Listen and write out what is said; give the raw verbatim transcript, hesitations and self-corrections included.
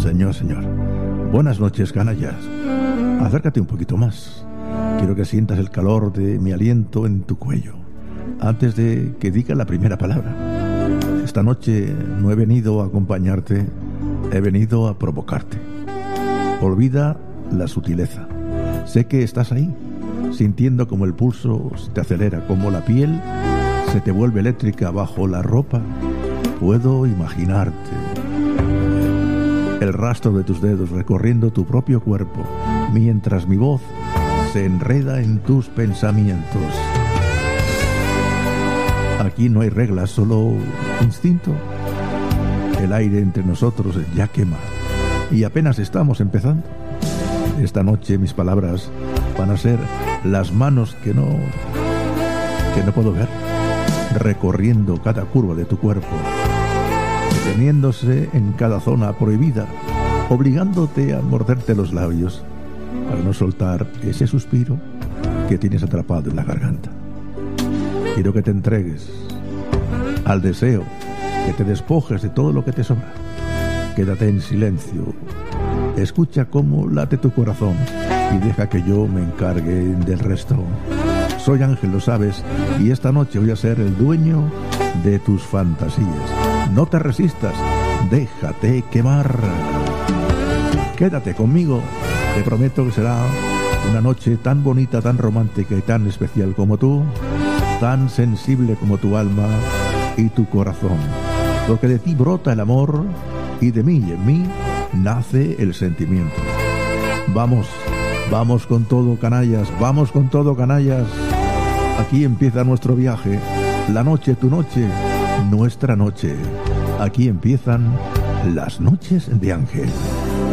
Señor, señor. Buenas noches, canallas. Acércate un poquito más. Quiero que sientas el calor de mi aliento en tu cuello antes de que diga la primera palabra. Esta noche no he venido a acompañarte, he venido a provocarte. Olvida la sutileza. Sé que estás ahí, sintiendo como el pulso se te acelera, como la piel se te vuelve eléctrica bajo la ropa. Puedo imaginarte el rastro de tus dedos recorriendo tu propio cuerpo, mientras mi voz se enreda en tus pensamientos. Aquí no hay reglas, solo instinto. El aire entre nosotros ya quema y apenas estamos empezando. Esta noche mis palabras van a ser las manos que no que no puedo ver, recorriendo cada curva de tu cuerpo, deteniéndose en cada zona prohibida, obligándote a morderte los labios para no soltar ese suspiro que tienes atrapado en la garganta. Quiero que te entregues al deseo, que te despojes de todo lo que te sobra. Quédate en silencio, escucha cómo late tu corazón y deja que yo me encargue del resto. Soy Ángel, lo sabes, y esta noche voy a ser el dueño de tus fantasías. No te resistas, déjate quemar. Quédate conmigo, te prometo que será una noche tan bonita, tan romántica y tan especial como tú, tan sensible como tu alma y tu corazón, porque de ti brota el amor y de mí y en mí nace el sentimiento. Vamos, vamos con todo, canallas, vamos con todo, canallas. Aquí empieza nuestro viaje, la noche, tu noche, nuestra noche. Aquí empiezan las noches de Ángel.